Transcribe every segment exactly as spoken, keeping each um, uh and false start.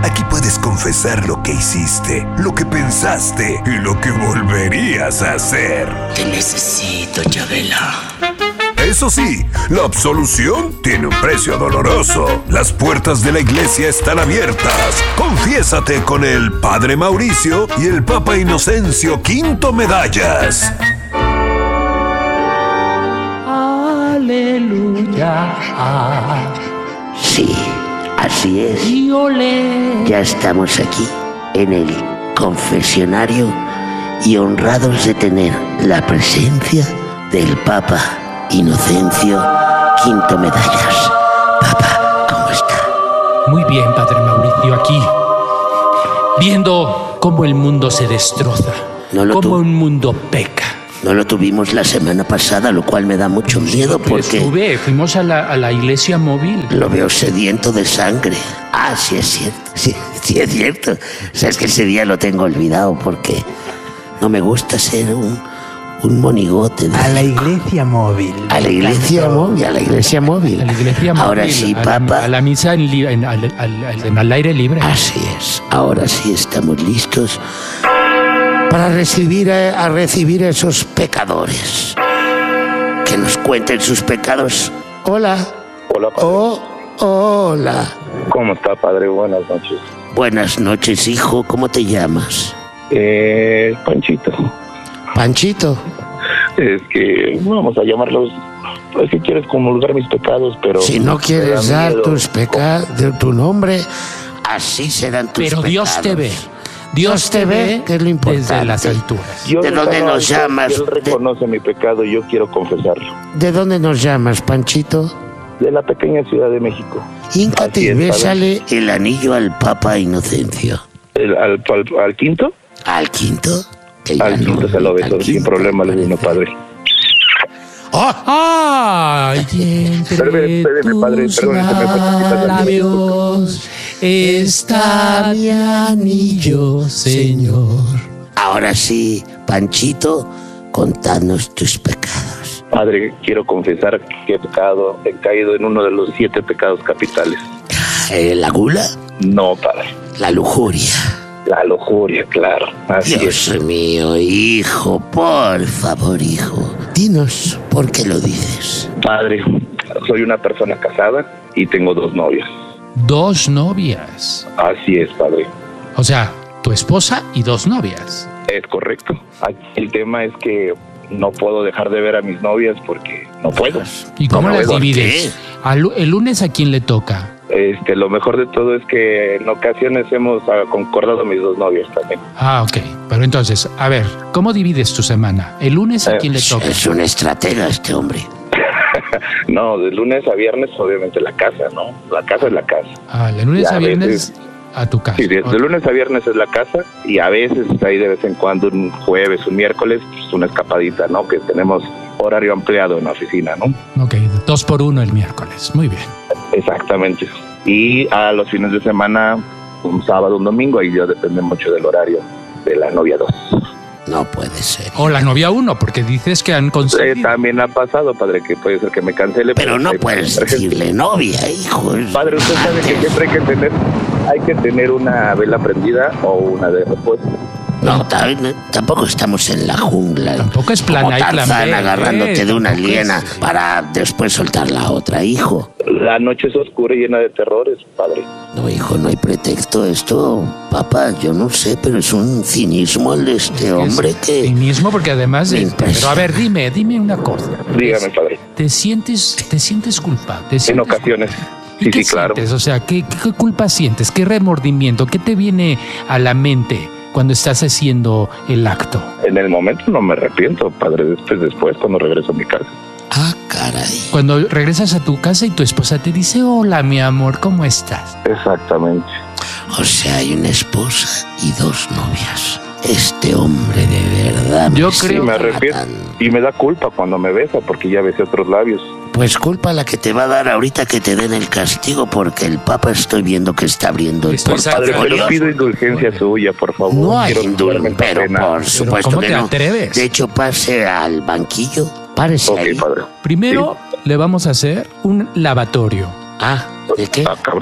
Aquí puedes confesar lo que hiciste, lo que pensaste y lo que volverías a hacer. Te necesito, Chabela. Eso sí, la absolución tiene un precio doloroso. Las puertas de la iglesia están abiertas. Confiésate con el Padre Mauricio y el Papa Inocencio Quinto Medallas. Aleluya. Sí, así es. Y olé. Ya estamos aquí, en el confesionario, y honrados de tener la presencia del Papa Inocencio Quinto Medallas. Papa, ¿cómo está? Muy bien, Padre Mauricio, aquí, viendo cómo el mundo se destroza, No lo cómo tu- un mundo peca. No lo tuvimos la semana pasada, lo cual me da mucho miedo Yo porque estuve, fuimos a la, a la iglesia móvil. lo veo sediento de sangre. Ah, sí es cierto, sí, sí es cierto. O sea, es que ese día lo tengo olvidado porque no me gusta ser un, un monigote. de- A la iglesia móvil. A la iglesia móvil, a la iglesia móvil. A la iglesia móvil. Ahora sí, a la- Papa. A la misa en, li- en- al, al- al- en al aire libre. Así es, ahora sí estamos listos para recibir a, a recibir a esos pecadores. Que nos cuenten sus pecados. Hola. Hola, padre. Oh, hola. ¿Cómo está, padre? Buenas noches. Buenas noches, hijo. ¿Cómo te llamas? Eh, Panchito. Panchito. Es que vamos a llamarlos. Es que quieres comulgar mis pecados, pero. Si no me quieres da dar miedo. tus pecados, tu nombre, así serán tus Pero pecados. Dios te ve. Dios te ve, que es lo importante. Desde las alturas. Yo ¿De dónde reconozco nos llamas? que Él reconoce mi pecado y yo quiero confesarlo. ¿De dónde nos llamas, Panchito? De la pequeña Ciudad de México. Híncate Así y es, padre. bésale el anillo al Papa Inocencio. El- al, al- al quinto? ¿Al quinto? Que ya Al no, quinto se lo al beso, sin quinto, problema, le digo, parece. padre. ¡Ay! Entre Espérame, espérame, padre, tus perdón, se me fue poquito labios está mi anillo, Señor. Ahora sí, Panchito, contadnos tus pecados. Padre, quiero confesar que he pecado, he caído en uno de los siete pecados capitales. Eh, ¿La gula? No, padre. La lujuria. La lujuria, claro. Así Dios es. mío, hijo, por favor, hijo. Dinos, ¿por qué lo dices? Padre, soy una persona casada y tengo dos novias. Dos novias. Así es, padre. O sea, tu esposa y dos novias. Es correcto. Aquí el tema es que no puedo dejar de ver a mis novias porque no puedo. ¿Y cómo No las puedo. divides? Al lu- ¿El lunes a quién le toca? Este, lo mejor de todo es que en ocasiones hemos ah, concordado mis dos novias también. Ah, ok. Pero entonces, a ver, ¿cómo divides tu semana? ¿El lunes a Eh, quién le toca? Es un estratega este hombre. No, de lunes a viernes obviamente la casa, ¿no? La casa es la casa. Ah, de lunes Ya, a a viernes veces- a tu casa. Sí, de, de Ok. lunes a viernes es la casa y a veces ahí de vez en cuando un jueves, un miércoles, pues una escapadita, ¿no? Que tenemos horario ampliado en la oficina, ¿no? Ok, dos por uno el miércoles. Muy bien. Exactamente. Y a los fines de semana, un sábado, un domingo, ahí ya depende mucho del horario de la novia dos. No puede ser. O la novia uno, porque dices que han Eh, conseguido. también ha pasado, padre, que puede ser que me cancele. Pero no hay- puedes decirle novia, hijo. es Padre, usted sabe que siempre hay que tener, hay que tener una vela prendida o una de repuesto. No, ta- tampoco estamos en la jungla. Tampoco es plan como A y plan Tarzán B, agarrándote ¿eh? de una Tampoco es- liena para después soltar la otra, hijo. La noche es oscura y llena de terrores, padre. No, hijo, no hay pretexto. Esto, papá, yo no sé, pero es un cinismo el de este hombre que... Sí mismo, porque además. Me de- impresiona. pero a ver, dime, dime una cosa. Dígame, padre. ¿Te sientes, te sientes culpable? ¿Te En sientes ocasiones. ¿Y Sí, qué sí, claro. sientes? O sea, ¿qué, ¿qué culpa sientes? ¿Qué remordimiento? ¿Qué te viene a la mente cuando estás haciendo el acto? En el momento no me arrepiento, padre. Después, después, cuando regreso a mi casa. Ah, caray. Cuando regresas a tu casa y tu esposa te dice, hola, mi amor, ¿cómo estás? Exactamente. O sea, hay una esposa y dos novias. Este hombre de verdad... Yo me creo- Sí, me está arrepiento. matando. Y me da culpa cuando me besa porque ya besé otros labios. Pues culpa la que te va a dar ahorita que te den el castigo porque el Papa estoy viendo que está abriendo el Estoy Padre, portafolio. pero pido indulgencia suya, por favor. No hay Quiero quitarme indulgencia, esta pero pena. por supuesto ¿cómo que te no. atreves? De hecho, pase al banquillo, párese Ok, ahí. padre. Primero le vamos a hacer un lavatorio. Ah, ¿de qué? Ah, cabrón.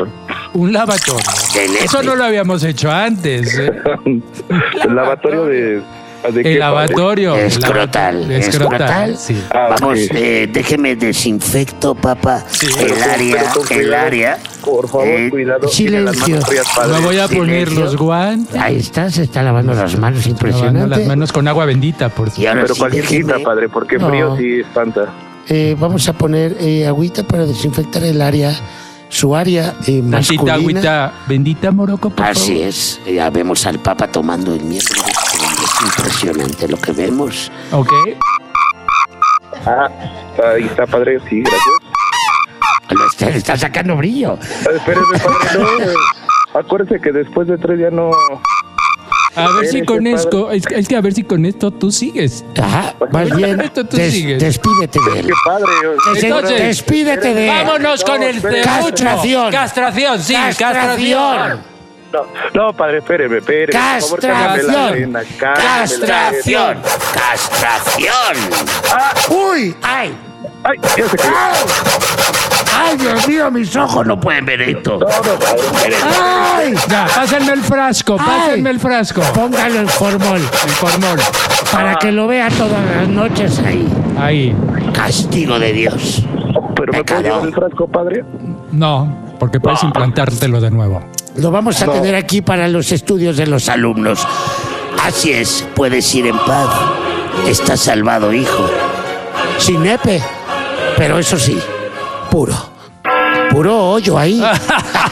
Un lavatorio. De nepe. Eso no lo habíamos hecho antes. ¿eh? El lavatorio de... ¿de qué, El lavatorio. Escrotal. el Escrotal. Escrotal, sí. Ah, Vamos, sí. eh, déjeme desinfecto, papá, Sí. el Pero con- área, pero con el cuidado. área. Por favor, Eh, cuidado. Tiene las silencio. manos frías, padre. Me voy a poner Silencio. los guantes. Ahí está, se está lavando las manos, Lavando impresionante. las manos con agua bendita, por Y supuesto. ahora Pero sí, cualquierita, déjeme- padre, porque No. frío sí espanta. Eh, vamos a poner eh, agüita para desinfectar el área, su área eh, Tantita masculina. agüita bendita, Morocco, por Así favor. es, ya vemos al Papa tomando el miembro. Es impresionante lo que vemos. Ok. Ah, ahí está, padre, sí, gracias. Lo está, está sacando brillo. Ah, espéreme, padre, no. eh, Acuérdese que después de tres ya no... A ver si Espérese, con padre. esto, es, que- es que a ver si con esto tú sigues. Ajá, más bien, Esto tú des- sigues. despídete de él. Qué padre. Des- Entonces, despídete de él. Vámonos con el espere. Castración. Castración, sí, Castración. castración. No, no, padre, espéreme, espéreme. Por favor, cámbiame la Castración. arena, cámbiame la Castración. arena. Castración. Ah, ¡Uy! ¡Ay! ay, ya se cayó. ¡Ay! ¡Ay, Dios mío! Mis ojos no pueden ver esto. No, no, padre, espéreme. ¡Ay! Ya, pásenme el frasco, Ay. pásenme el frasco. Póngalo en formol El formol. para que lo vea todas las noches ahí. Ahí. Castigo de Dios. ¿Pero me puedo Pecado. llevar el frasco, padre? No, porque puedes implantártelo de nuevo. Lo vamos a No. tener aquí para los estudios de los alumnos. Así es, puedes ir en paz. Estás salvado, hijo. Sin nepe, pero eso sí, puro. Puro hoyo ahí.